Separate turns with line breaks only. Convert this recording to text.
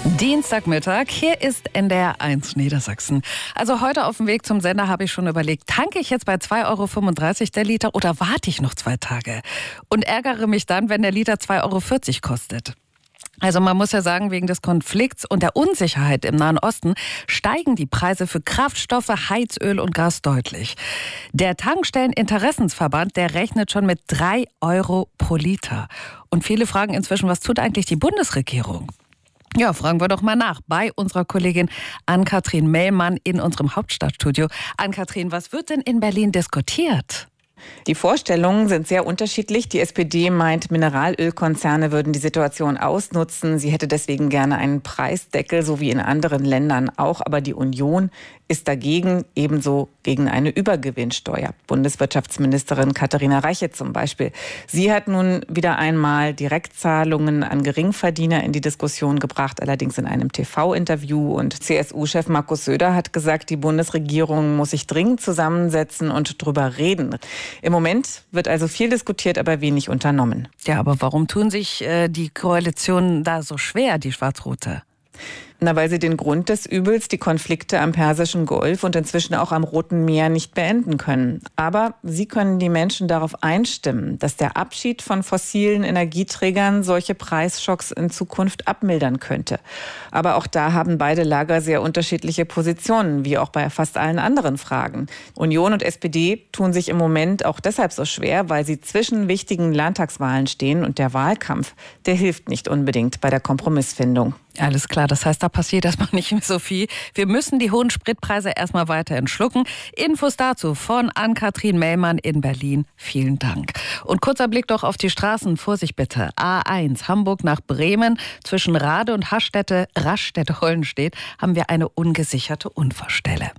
Dienstagmittag, hier ist NDR 1 Niedersachsen. Also heute auf dem Weg zum Sender habe ich schon überlegt, tanke ich jetzt bei 2,35 € der Liter oder warte ich noch 2 Tage? Und ärgere mich dann, wenn der Liter 2,40 € kostet. Also man muss ja sagen, wegen des Konflikts und der Unsicherheit im Nahen Osten steigen die Preise für Kraftstoffe, Heizöl und Gas deutlich. Der Tankstelleninteressensverband, der rechnet schon mit 3 € pro Liter. Und viele fragen inzwischen, was tut eigentlich die Bundesregierung? Ja, fragen wir doch mal nach bei unserer Kollegin Ann-Kathrin Mellmann in unserem Hauptstadtstudio. Ann-Kathrin, was wird denn in Berlin diskutiert?
Die Vorstellungen sind sehr unterschiedlich. Die SPD meint, Mineralölkonzerne würden die Situation ausnutzen. Sie hätte deswegen gerne einen Preisdeckel, so wie in anderen Ländern auch. Aber die Union ist dagegen, ebenso gegen eine Übergewinnsteuer. Bundeswirtschaftsministerin Katharina Reiche zum Beispiel. Sie hat nun wieder einmal Direktzahlungen an Geringverdiener in die Diskussion gebracht, allerdings in einem TV-Interview. Und CSU-Chef Markus Söder hat gesagt, die Bundesregierung muss sich dringend zusammensetzen und drüber reden. Im Moment wird also viel diskutiert, aber wenig unternommen.
Ja, aber warum tun sich die Koalitionen da so schwer, die Schwarz-Rote?
Na, weil sie den Grund des Übels, die Konflikte am Persischen Golf und inzwischen auch am Roten Meer, nicht beenden können. Aber sie können die Menschen darauf einstimmen, dass der Abschied von fossilen Energieträgern solche Preisschocks in Zukunft abmildern könnte. Aber auch da haben beide Lager sehr unterschiedliche Positionen, wie auch bei fast allen anderen Fragen. Union und SPD tun sich im Moment auch deshalb so schwer, weil sie zwischen wichtigen Landtagswahlen stehen und der Wahlkampf, der hilft nicht unbedingt bei der Kompromissfindung.
Alles klar, das heißt, da passiert erstmal nicht mehr so viel. Wir müssen die hohen Spritpreise erstmal weiterhin schlucken. Infos dazu von Ann-Kathrin Mellmann in Berlin. Vielen Dank. Und kurzer Blick doch auf die Straßen. Vorsicht bitte. A1 Hamburg nach Bremen. Zwischen Rade und Raststätte Hollenstedt haben wir eine ungesicherte Unfallstelle.